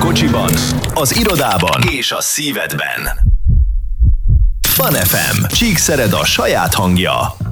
kocsiban, az irodában és a szívedben. Fun FM. Csíkszered a saját hangja.